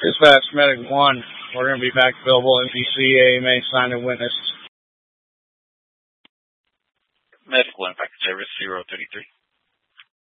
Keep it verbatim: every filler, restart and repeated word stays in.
Dispatch, Medic one. We're going to be back available. N P C, A M A, signed and witnessed. Medic one, back to service zero thirty-three.